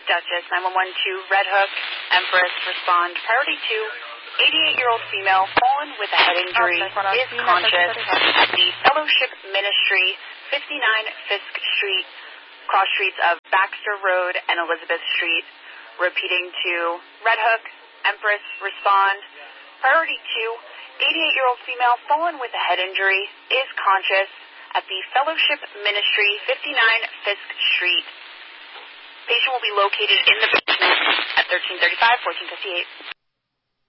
Duchess, 911 to Red Hook, Empress, respond. Priority 2, 88-year-old female, fallen with a head injury, is conscious at the Fellowship Ministry, 59 Fisk Street, cross streets of Baxter Road and Elizabeth Street. Repeating to Red Hook, Empress, respond. Priority 2, 88-year-old female, fallen with a head injury, is conscious at the Fellowship Ministry, 59 Fisk Street. Patient will be located in the basement at 1335, 1458.